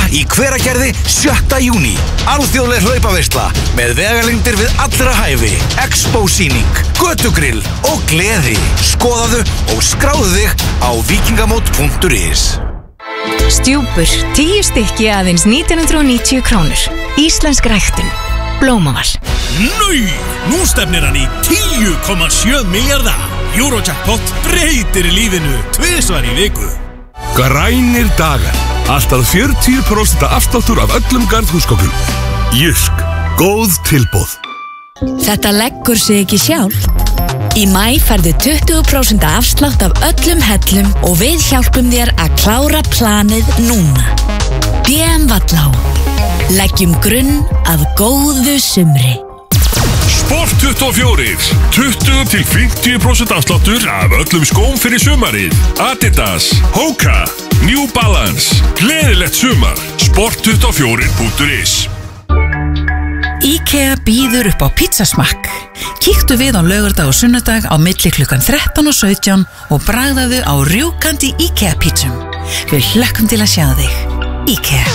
í Hveragerði 7. júní. Alþjóðleg hlaupaveisla með vegalengdir við allra hæfi, Expo-sýning, götugrill og gleði. Skoðaðu og skráðu þig á vikingamót.is. Stjúpur, 10 stykki aðeins 1990 krónur. Íslensk ræktun. Blómaval. Nei, nú stefnir hann í 10,7 milljarða. Eurojackpot breytir lífinu 2 svar í viku. Grænir dagar. Alltaf 40% afsláttur af öllum garðhúsgögnum. Jysk. Góð tilboð. Þetta leggur sig ekki sjálf. Í maí færðu 20% afslátt af öllum hellum og við hjálpum þér að klára planið núna. BM Vallá. Leggjum grunn að góðu sumri. Sport 24. 20-50% afsláttur af öllum skóm fyrir sumarið. Adidas, Hoka, New Balance. Gleðilegt sumar. Sport24.is. IKEA býður upp á pizzasmakk. Kíktu við á laugardag og sunnudag á milli klukkan 13 og 17 og bragðaðu á rjúkandi IKEA pizzum. Við hlökkum til að sjá þig. IKEA.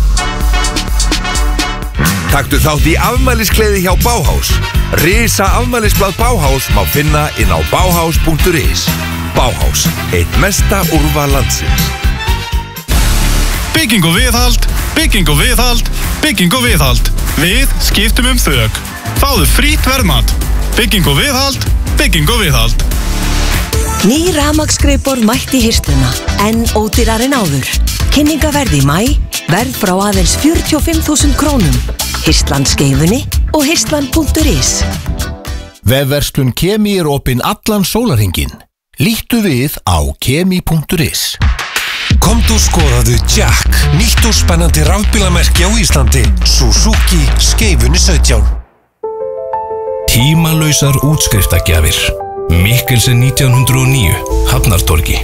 Taktu þátt í afmæliskleði hjá Bauhaus. Risa afmælisblað Bauhaus má finna inn á bauhaus.is. Bauhaus, eitt mesta úrval landsins. Bygging og viðhald, bygging og viðhald, bygging og viðhald. Við skiptum þök. Fáðu frítt verðmat. Bygging og viðhald, bygging og viðhald. Ný rafmagnsgreiðborð mætt í hirsluna, en ódýrari en áður. Kynningaverð í maí, verð frá aðeins 45.000 krónum. Hirslan Skeifunni og hirslan.is. Vefverslun Kemi opin allan sólarhringinn. Líttu við á kemi.is. Komdu og skoðaðu Jack, nýtt og spennandi rafbílamerki á Íslandi. Suzuki Skeifunni 17. Tímalausar útskriftagjafir. Mikkelsen 1909, Hafnartorgi.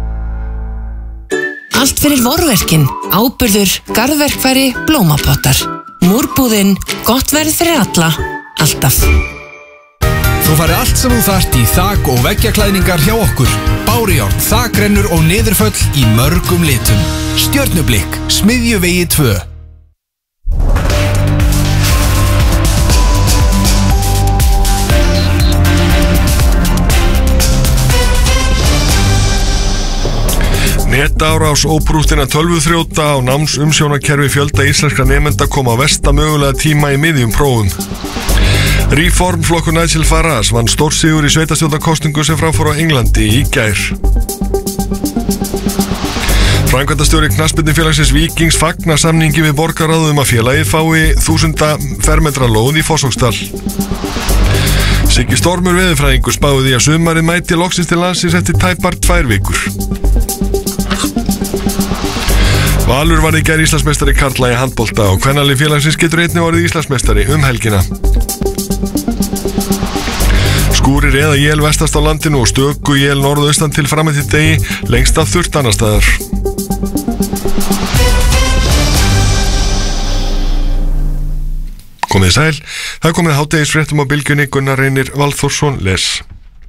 Allt fyrir vorverkin, áburður, garðverkfæri, blómapottar. Múrbúðin, gott verð fyrir alla, alltaf. Þú farið allt sem þú þarft í þak- og veggjaklæðningar hjá okkur. Bárujárn, þakrennur og niðurföll í mörgum litum. Stjörnublikk, Smiðjuvegi 2. Netárás óbrúttina tölvuþrjóta á námsumsjónarkerfi fjölda íslenskra nemenda koma á versta mögulega tíma í miðjum prófum. Reformflokkur Nigel Farage vann stórsigur í sveitarstjórnarkosningu sem framfór á Englandi í gær. Framkvæmdastjóri knattspyrnufélagsins Víkings fagnar samningi við borgarráð að félagið fái 1000 fermetra lóð í Fossvogsdal. Siggi Stormur veðurfræðingur spáði því að sumarið mæti loksins til landsins eftir tæpar 2 vikur. Valur varð í gær Íslandsmeistari karla í handbolta og kvennalið félagsins getur einnig orðið Íslandsmeistari helgina. Skúrir eða él vestast á landinu og stöku él norðaustan til fram eftir degi, lengst af þurrt annars staðar. Komið sæl, það komið hádegisfréttum á bylgjunni. Gunnar Reynir Valþórsson les.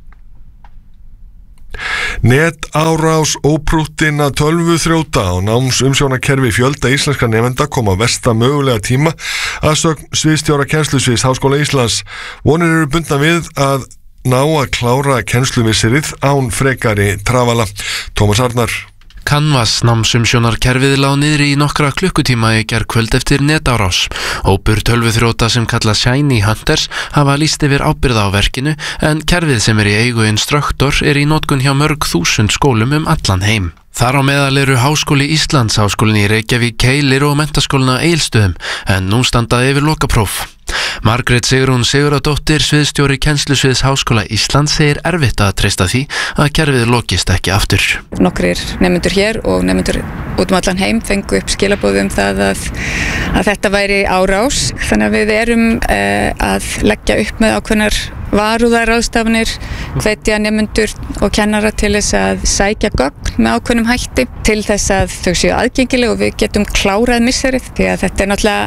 Netárás óprúttina tölvuþrjóta á námsumsjónarkerfi fjölda íslenskra nemenda kom á versta mögulega tíma að sögn sviðsstjóra kennslusviðs Háskóla Íslands. Vonir eru bundnar við að ná að klára kennslumissirið án frekari trafala. Tómas Arnar. Canvas námsumsjónarkerfið lá niðri í nokkra klukkutíma í gærkvöld eftir netárás. Hópur tölvuþrjóta sem kalla Shiny Hunters hafa lýst yfir ábyrgð á verkinu en kerfið sem í eigu Instructor í notkun hjá mörg þúsund skólum allan heim. Þar á meðal eru Háskóli Íslands, Háskólinn í Reykjavík, Keilir og Menntaskólinn á Egilsstöðum, en nú standaði yfir lokapróf. Margrét Sigrún Sigurðardóttir, sviðsstjóri kennslusviðs Háskóla Íslands, segir erfitt að treysta því að kerfið lokist ekki aftur. Nokkrir nemendur hér og nemendur út allan heim fengu upp skilaboð það að þetta væri árás, þannig að við erum að leggja upp með ákveðnar varúðarráðstafanir, hvetja nemendur og kennara til þess að sækja gögn með ákveðnum hætti til þess að þau séu aðgengileg og við getum klárað missarið, því að þetta náttúrulega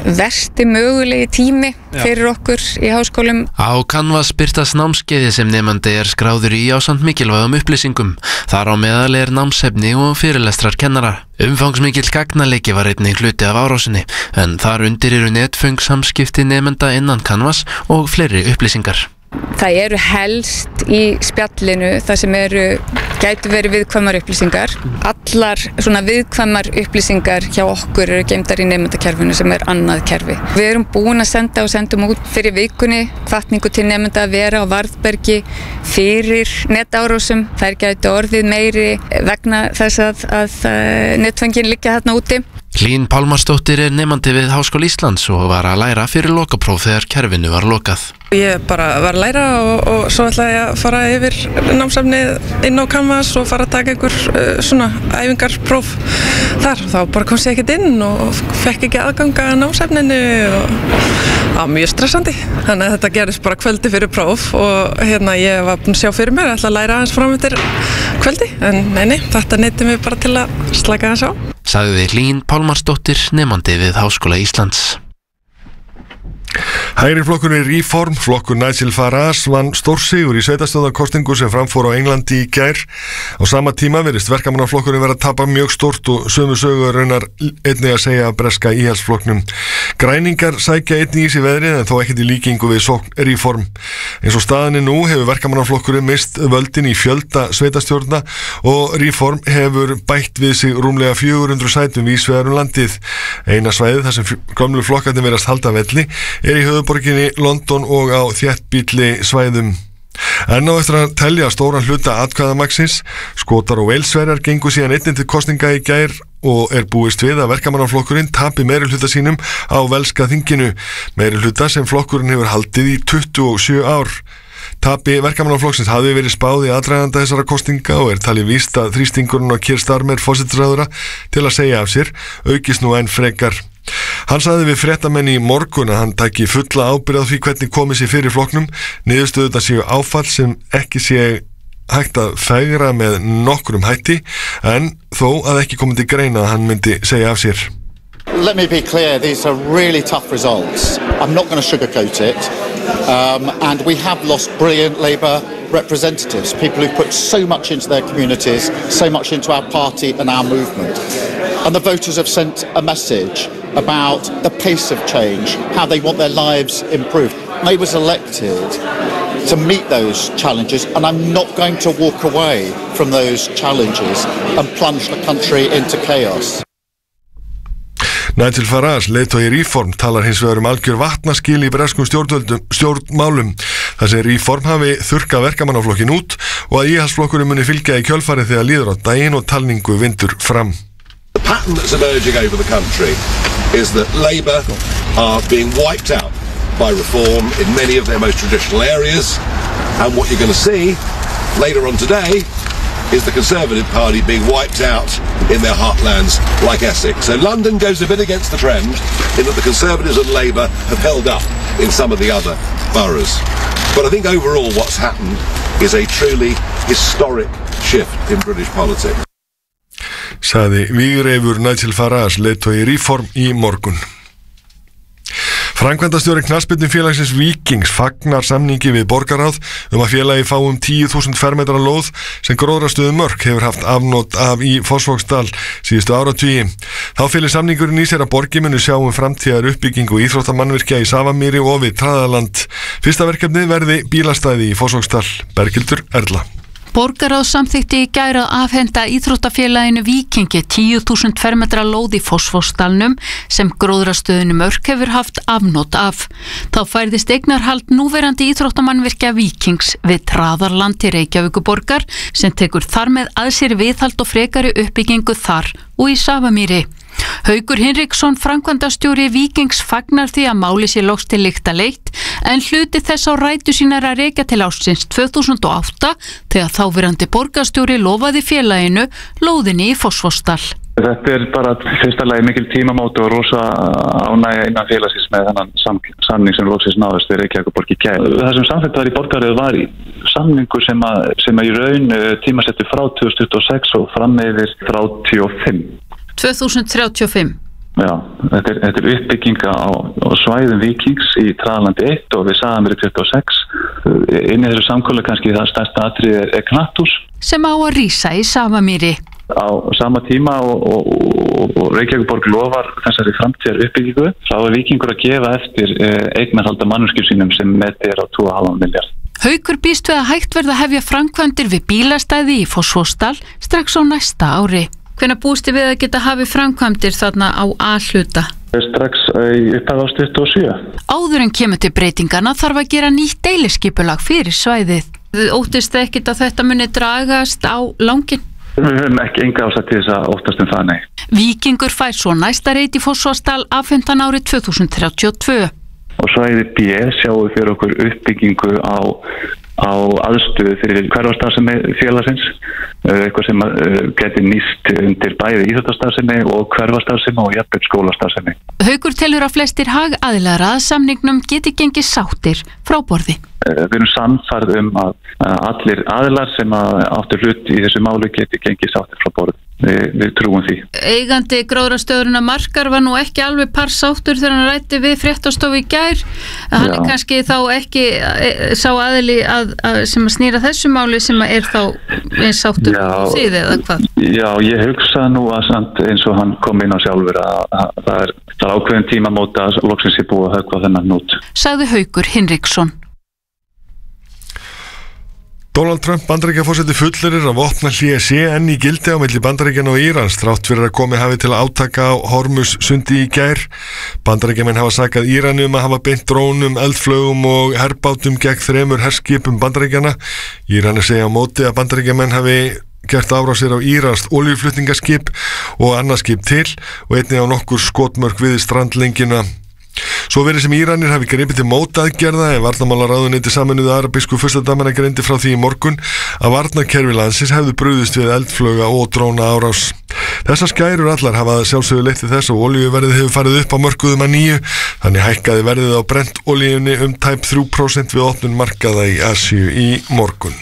versti mögulegi tími fyrir okkur í háskólum. Á Canvas birtast námskeiði sem nemandi skráður í ásamt mikilvægum upplýsingum. Þar á meðal námsefni og fyrirlestrar kennara. Umfangsmikill gagnaleiki var einnig hluti af árásinni, en þar undir eru netföng samskipti nemenda innan Canvas og fleiri upplýsingar. Það eru helst í spjallinu það sem gætu verið viðkvæmar upplýsingar. Allar svona viðkvæmar upplýsingar hjá okkur eru geymdar í nemendakerfinu sem annað kerfi. Við erum búin að senda og sendum út fyrir vikunni hvatningu til nemenda að vera á varðbergi fyrir netárásum. Þær gætu orðið meiri vegna þess að netföngin liggja þarna úti. Hlín Pálmarsdóttir nemandi við Háskóla Íslands og var að læra fyrir lokapróf þegar kerfinu var lokað. Ég bara var að læra og svo ætlaði ég að fara yfir námsefnið inn á Canvas og fara að taka einhver svona æfingarpróf þar. Þá bara komst ég ekkert inn og fekk ekki aðganga að námsefninu og það var mjög stressandi. Þannig að þetta gerist bara kvöldi fyrir próf og ég var búin að sjá fyrir mér, ég ætla að læra aðeins fram eftir kvöldi. En nei, þetta neytti mig bara til að slaka aðeins á. Sagði Hlín Pálmarsdóttir nemandi við Háskóla Íslands. Hægri flokkurinn Reform, flokkur Nigel Farage vann stórsigur í sveitarstjórnarkosningu sem framfór á Englandi í gær. Á sama tíma virðist verkamannaflokkurinn vera að tapa mjög stórt og sömu sögur raunar einnig að segja breska íhaldsflokknum. Græningar sækja einnig í sig veðrið en þó ekkert í líkingu við sókn Reform. Eins og staðan nú hefur verkamannaflokkurinn mist völdin í fjölda sveitarstjórna og Reform hefur bætt við sig rúmlega 400 sætum vísvegar landið. Eina svæðið þar sem gömlu flokkarnir verast halda velli í höfuðborginni London og á þéttbýlli svæðum. En á eftir að telja stóran hluta atkvæðamagsins, Skotar og Walesverjar gengu síðan einnig til kosninga í gær og búist við að verkamannaflokkurinn tapi meirihluta sínum á velska þinginu, meirihluta sem flokkurinn hefur haldið í 27 ár. Tapi verkamannaflokksins hafði verið spáð í aðdraganda þessara kosninga og talið víst að þrýstingurinn á Keir Starmer forsætisráðherra til að segja af sér aukist nú enn frekar. Hann sagði við fréttamenn í morgun að hann tæki fulla ábyrgð á því hvernig komið sér fyrir flokknum, niðurstöðurnar séu áfall sem ekki sé hægt að fegra með nokkrum hætti, en þó að ekki komið til greina að hann myndi segja af sér. Let me be clear, these are really tough results. I'm not going to sugarcoat it. And we have lost brilliant Labour representatives, people who put so much into their communities, so much into our party and our movement. And the voters have sent a message about the pace of change, how they want their lives improved. I was elected to meet those challenges, and I'm not going to walk away from those challenges and plunge the country into chaos. Nigel Farage, leiðtogi Reform, talar hins vegar algjör vatnaskil í breskum stjórnmálum. Það sem Reform hafi þurrkað verkamannaflokkin út og að íhaldsflokkurinn muni fylgja í kjölfarið þegar líður á daginn og talningu vindur fram. The pattern that's emerging over the country is that Labour are being wiped out by Reform in many of their most traditional areas, and what you're going to see later on today is the Conservative Party being wiped out in their heartlands like Essex. So London goes a bit against the trend in that the Conservatives and Labour have held up in some of the other boroughs. But I think overall what's happened is a truly historic shift in British politics. Sagði vígreifur Nigel Farage, leiðtogi Reform í morgun. Framkvæmdastjóri knattspyrnufélagsins Víkings fagnar samningi við borgarráð að félagi fá 10.000 fermetra lóð sem Gróðrastöðum Mörk hefur haft afnot af í Fossvogsdal síðustu áratugi. Þá felur samningurinn í sér að borgin muni sjá framtíðar uppbyggingu íþróttamannvirkja í Safamýri og við Traðaland. Fyrsta verkefnið verði bílastæði í Fossvogsdal. Berghildur Erla. Borgarráð samþykti í gær að afhenda íþróttafélaginu Víkingi 10.000 fermetra lóð í Fossvogsdalnum sem Gróðrastöðin Mörk hefur haft afnot af. Þá færðist eignarhald núverandi íþróttamannvirkja Víkings við Traðarland til Reykjavíkurborgar sem tekur þar með að sér viðhald og frekari uppbyggingu þar og í Safamýri. Haukur Hinriksson, framkvæmdastjóri Víkings, fagnar því að máli sé loks til lykta leitt en hluti þess á rætu sínar að rekja til ársins 2008 þegar þáverandi borgarstjóri lofaði félaginu lóðinni í Fossvogsdal. Þetta bara fyrsta lagi mikil tímamóti og rosa ánægja innan félagsins með þennan samning sem loksins náðist við Reykjavíkurborg í gær. Það sem samþykkt var í borgarráði var samningur sem í raun tímasetti frá 2026 og fram yfir 35. 2035. Já, þetta er uppbygging á svæðum Víkings í Traðalandi 1 og við Sagamýri 26. Inn í þessu samkomulag kannski það stærsta atriði er knatthús. Sem á að rísa í Sagamýri. Á sama tíma og Reykjavíkurborg lofar þessari framtíðar uppbyggingu, þá er Víkingur að gefa eftir eignarhalda mannvirkjum sínum sem metið er á 2,5 milljarð. Haukur býst við að hægt verða að hefja framkvæmdir við bílastæði í Fossvogsdal strax á næsta ári. Hvenær búist þið við að geta hafið framkvæmdir þarna á A-hluta? Strax í upphæð árs 27. Áður en kemur til breytingana þarf að gera nýtt deiliskipulag fyrir svæðið. Óttist ekkert að þetta muni dragast á langinn? Við höfum ekki enga ástæðu til þess að óttast það, nei. Víkingur fær svo næsta reit í Fossvogsdal afhentan árið 2032. Og svæði B sjáum við fyrir okkur uppbyggingu á aðstöðu fyrir hverfastarfsemi félagsins, eitthvað sem geti nýst undir bæði íþróttastarfsemi og hverfastarfsemi og jafnvel skólastarfsemi. Haukur telur að flestir hagaðilar að samningnum geti gengið sáttir frá borði. Við erum sannfærð að allir aðilar sem áttu hlut í þessu máli geti gengið sáttir frá borði. Við trúum því. Eigandi gróðrastöðurinn Markar var nú ekki alveg parsáttur þegar hann ræddi við fréttastofu í gær. Hann er kannski þá ekki sá aðili sem að snýra þessu máli sem er þá eins sáttur síð eða hvað? Já, ég hugsa nú að eins og hann kom inn á sjálfur að það er ákveðin tímamóta að loksins sé búið að höggva þennan hnút. Sagði Haukur Hinriksson. Donald Trump Bandaríkjaforseti fullyrðir að vopnahlé sé enn í gildi á milli Bandaríkjanna og Írans þrátt fyrir að komið hafi til átaka á Hormuz-sundi í gær. Bandaríkjamenn hafa sakað Íran að hafa beint drónum, eldflögum og herbátum gegn 3 herskipum Bandaríkjanna. Íranir segja á móti að Bandaríkjamenn hafi gert árásir á íranskt olíuflutningaskip og annað skip til og einnig á nokkur skotmörk við strandlengina. Svo verið sem Íranir hafi gripið til mótaðgerða en varnarmálaráðuneyti Sameinuðu arabísku furstadæmanna greindi frá því í morgun að varnarkerfi landsins hefðu brugðist við eldflöga og dróna árás. Þessar skærur allar hafa sjálfsögðu leitt til þess og olíuverðið hefur farið upp á mörkuðum að nýju, þannig hækkaði verðið á brent olíunni tæp 3% við opnun markaða í Asíu í morgun.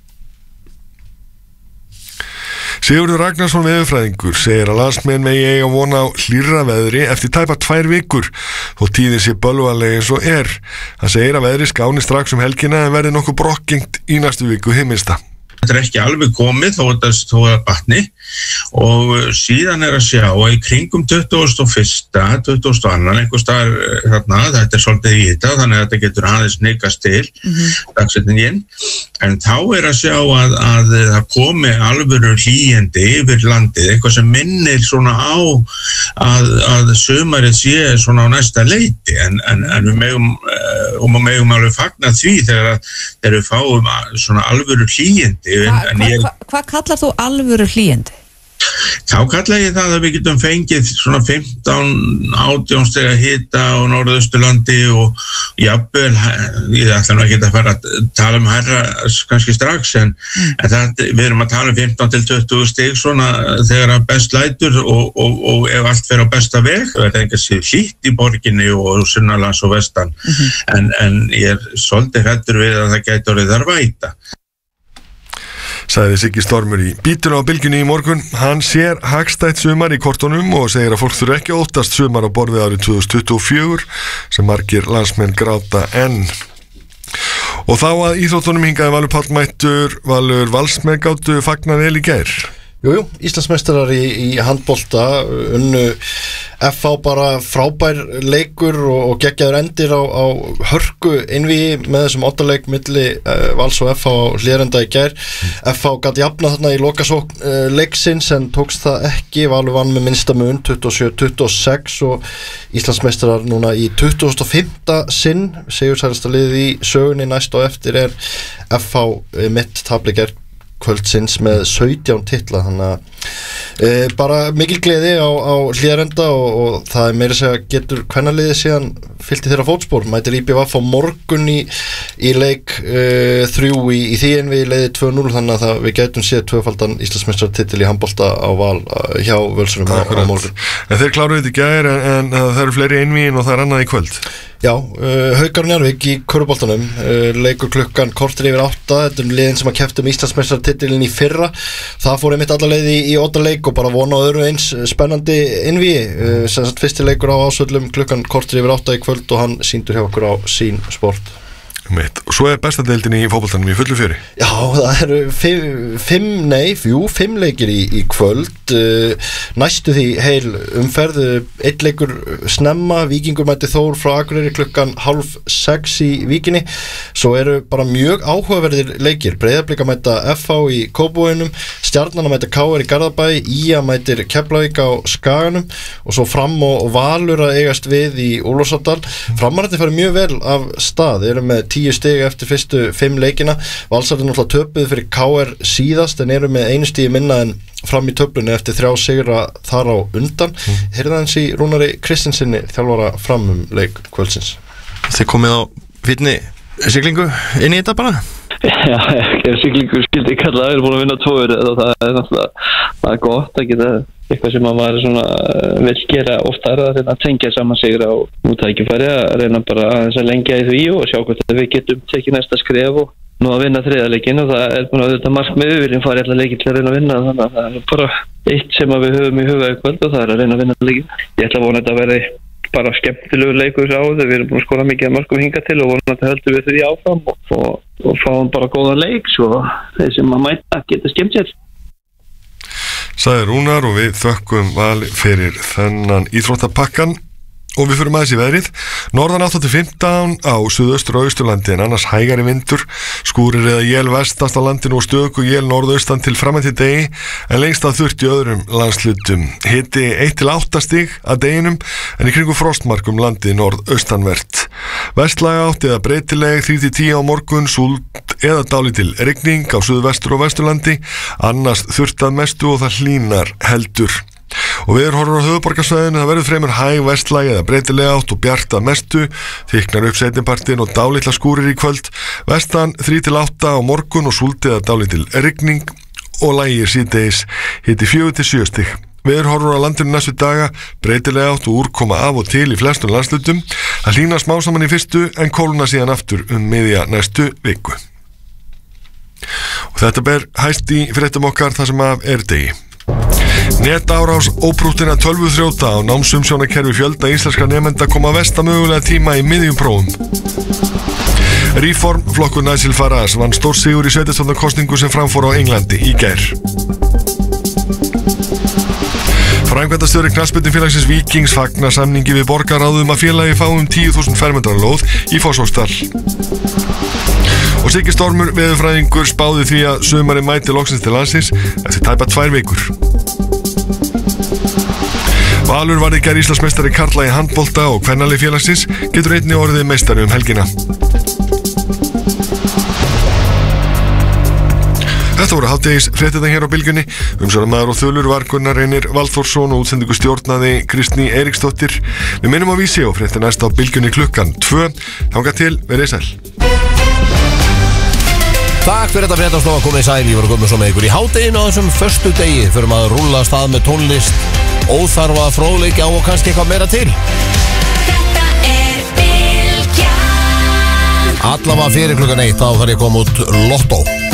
Sigurður Ragnarsson veðurfræðingur segir að landsmenn megi eiga von á hlýrra veðri eftir tæpa 2 vikur þó tíðin sé bölvaleg eins og er. Hann segir að veðri skáni strax helgina en verði nokkuð brokkengt í næstu viku hið minnsta. Þetta er ekki alveg komið þó að batni og síðan er að sjá að í kringum 21. 22. einhver staðar þarna, þetta er svolítið í þetta þannig að þetta getur aðeins neikast til dagsetningin, en þá er að sjá að það komi alvöru hlýjandi yfir landið, eitthvað sem minnir svona á að sumarið sé svona á næsta leiti en við megum alveg fagna því þegar við fáum svona alvöru hlýjandi. Hvað kallar þú alvöru hlýjandi? Þá kalla ég það að við getum fengið svona 15-18 stiga hita á Norðausturlandi og jafnvel, ég ætla nú ekki að fara að tala um hærra kannski strax en við erum að tala um 15-20 stig svona þegar að best lætur og ef allt fer á besta veg það er ekki að sé hlýtt í borginni og sunnanlands og vestan en ég er svolítið hræddur við að það gæti orðið þar væta. Sagði Siggi Stormur í Bítuna á Bylgjunni í morgun. Hann sér hagstætt sumar í kortunum og segir að fólk þurfi ekki óttast sumar á borðið árið 2024 sem margir landsmenn gráta enn. Og þá að íþróttunum hingaði Valur Páll mættur, Valur Valsmenn gátu fagnar vel í gær. Jújú, Íslandsmeistarar í handbolta unnu FH bara frábær leikur og geggjaður endir á hörku einvígi með þessum 8 leik milli Vals og FH á Hlíðarenda í gær. FH gat jafna þarna í lokasókn leiksins en tókst það ekki. Valur vann með minnsta mun 27-26 og Íslandsmeistarar núna í 25. sinn. Sigursælasta liðið í sögunni næst og eftir er FH mitt tabli gær kvöldsins með 17 titla þannig að bara mikil gleði á Hlíðarenda og það er meira að segja getur kvennaliðið síðan fyllt í þeirra fótspor, mætir IBVF á morgun í leik 3 í því en við leiði 2-0 þannig að við gætum séð 2-faldan Íslandsmeistaratitil í handbolta á Val hjá Völsurum á morgun. En þeir kláruðu þetta í gær en það eru fleiri einvígin og það er annað í kvöld. Já, Haukar Njarðvík í körfuboltanum, leikur klukkan korter yfir 8, þetta liðin sem að kepptu Íslandsmeistaratitilinn í fyrra, það fór einmitt alla leið í 8 leik og bara vona á öðru eins spennandi innvíi, sem sagt fyrsti leikur á Ásvöllum klukkan korter yfir 8 í kvöld og hann sýndur hjá okkur á Sín Sport. Og svo bestadeildin í fótboltanum í fullu fjöri. Já, það eru 5 leikir í kvöld, næstu því heil umferð, 1 leikur snemma, Víkingur mæti Þór frá Akureyri klukkan 5:30 í Víkinni, svo eru bara mjög áhugaverðir leikir, Breiðablika mæta FH í Kópavoginum, Stjarnan mæta KR í Garðabæ, IA mætir Keflavík á Skaganum og svo Fram og Valur að eigast við í Ólafsárdal. Framarandi farið mjög vel af stað, eru með 10 stig eftir fyrstu 5 leikina. Valsarður náttúrulega töpuðu fyrir KR síðast en eru með 1 stigi minna en Fram í töflunni eftir 3 sigra þar á undan. Heyrðaðans í Rúnari Kristinsinni, þjálfara Fram leik kvöldsins. Þið komið á fínni siglingu inn í þetta bara? Já, ef siglingu skildi kalla, við erum búin að vinna 2 og það náttúrulega gott að geta eitthvað sem maður svona vil gera oftar, að reyna að tengja saman sigra og nú tækifæri að reyna bara aðeins að lengja í því og sjá hvort við getum tekið næsta skref og nú að vinna 3. leikinn og það búin að þetta markmið, við viljum fara alla leikinn til að reyna að vinna, þannig að það bara eitt sem við höfum í huga í kvöld og það að reyna að vinna leikinn. Ég ætla að vona að þetta verði bara skemmtilegur leikur á þau, við erum búin að skora mikið að mörgum hinga til og vona að höldum við því áfram og fáum bara góðan leik svo þeir sem að mæta geta skemmt sér. Sagði Rúnar og við þökkum Val fyrir þennan íþróttapakkan og við fyrir aðeins í veðrið. Norðan 8-15 á suðaustur og austurlandi en annars hægari vindur, skúrir eða él vestast á landinu og stöku él norðaustan til framönti degi en lengst að þurft í öðrum landslutum. Hiti 1-8 stig að deginum en í kringum frostmarkum landi norðaustanvert. Vestlæga átt eða breytileg 3-10 á morgun, súld eða dálítil rigning á suðvestur og vesturlandi, annars þurft að mestu og það hlýnar heldur. Og við horfum á höfuðborgarsvæðinu, það verður fremur hæg vestlæg eða breytilega átt og bjart að mestu, þykknar upp seinnipartin og dálitla skúrir í kvöld, vestan 3-8 á morgun og súld eða dálítil rigning og lægir síðdegis hiti 4-7 stig. Við horfum á landinu næstu daga, breytilega átt og úrkoma af og til í flestum landslutum, það hlýnar smá saman í fyrstu en kólna síðan aftur miðja næstu viku. Og þetta ber hæst í fréttum okkar þar sem af degi. Netárás óprúttina tölvuþrjóta á námsumsjónakerfi fjölda íslenskra nemenda koma versta mögulega tíma í miðjum prófum. Reform flokkur Nigel Farage vann stórsigur í sveitarstjórnarkosningu sem framfór á Englandi í gær. Framkvæmdastjóri knattspyrnufélagsins Víkings fagnar samningi við borgarráðum að félagi fáum 10.000 fermetra lóð í Fossvogsdal. Og Siggi Stormur veðurfræðingur spáði því að sumari mæti loksins til landsins eftir tæpa 2 vikur. Valur varði gær Íslandsmeistari karla í handbolta og kvennalið félagsins getur einnig orðið meistari helgina. Þetta voru hádegis fréttirnar hér á Bylgjunni. Umsjónarmaður og þulur var Gunnar Reynir Valþórsson og útsendingu stjórnaði Kristný Eiríksdóttir. Við minnum á Vísi og fréttir næst á Bylgjunni klukkan 2. Þangað til, verið sæl. Takk fyrir þetta fréttastofa, komið sæl, ég var að koma svo með ykkur í hádeginu á þessum föstu degi fyrir maður að rúlla af stað með tónlist, óþarfa fróðleikja og kannski eitthvað meira til. Þetta Bylgjan. Allavega fyrir klukkan 1 þá þarf ég að koma út lottó.